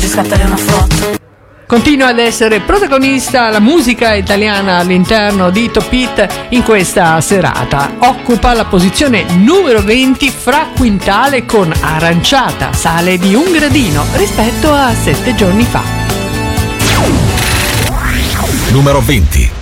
Oggi scattare una foto. Continua ad essere protagonista la musica italiana all'interno di Top Hit in questa serata. Occupa la posizione numero 20 fra Quintale con Aranciata, sale di un gradino rispetto a 7 giorni fa. Numero 20.